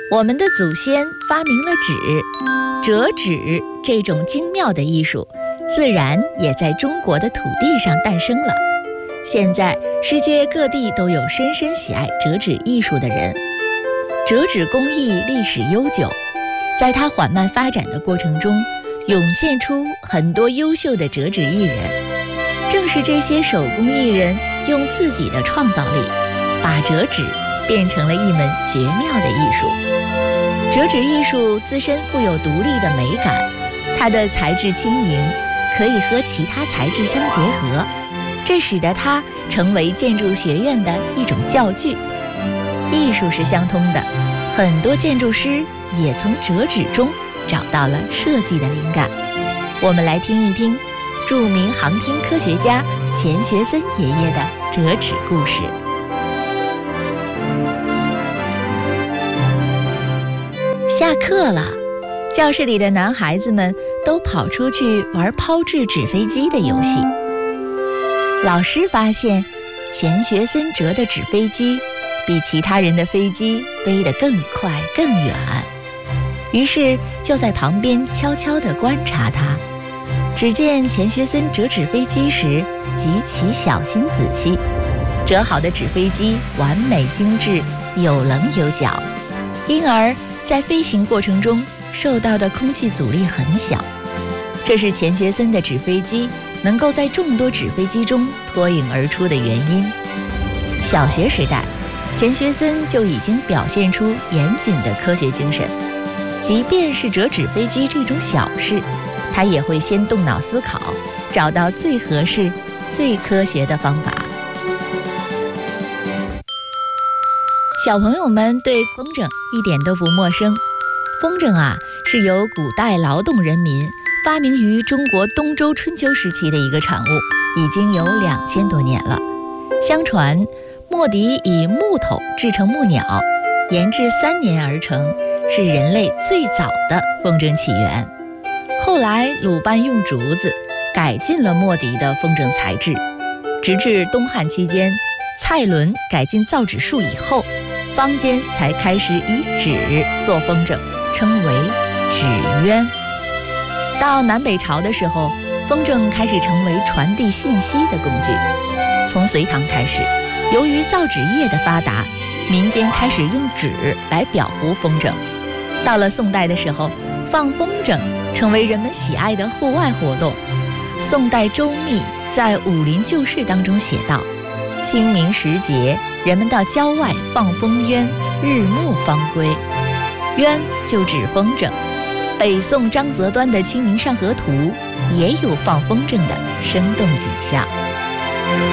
我们的祖先发明了纸，折纸这种精妙的艺术，自然也在中国的土地上诞生了。现在世界各地都有深深喜爱折纸艺术的人。折纸工艺历史悠久，在它缓慢发展的过程中，涌现出很多优秀的折纸艺人。正是这些手工艺人用自己的创造力，把折纸变成了一门绝妙的艺术。折纸艺术自身富有独立的美感，它的材质轻盈，可以和其他材质相结合，这使得它成为建筑学院的一种教具。艺术是相通的，很多建筑师也从折纸中找到了设计的灵感。我们来听一听著名航天科学家钱学森爷爷的折纸故事。下课了，教室里的男孩子们都跑出去玩抛掷纸飞机的游戏。老师发现钱学森折的纸飞机比其他人的飞机飞得更快更远，于是就在旁边悄悄地观察他。只见钱学森折纸飞机时极其小心仔细，折好的纸飞机完美精致，有棱有角，因而在飞行过程中受到的空气阻力很小，这是钱学森的纸飞机能够在众多纸飞机中脱颖而出的原因。小学时代，钱学森就已经表现出严谨的科学精神，即便是折纸飞机这种小事，他也会先动脑思考，找到最合适、最科学的方法。小朋友们对风筝一点都不陌生。风筝啊，是由古代劳动人民发明于中国东周春秋时期的一个产物，已经有2000多年了。相传莫迪以木头制成木鸟，研制3年而成，是人类最早的风筝起源。后来鲁班用竹子改进了莫迪的风筝材质，直至东汉期间，蔡伦改进造纸术以后，坊间才开始以纸做风筝，称为纸鸢。到南北朝的时候，风筝开始成为传递信息的工具。从隋唐开始，由于造纸业的发达，民间开始用纸来裱糊风筝。到了宋代的时候，放风筝成为人们喜爱的户外活动。宋代周密在《武林旧事》当中写道：清明时节，人们到郊外放风鸢，日暮方归。鸢就指风筝。北宋张择端的《清明上河图》也有放风筝的生动景象。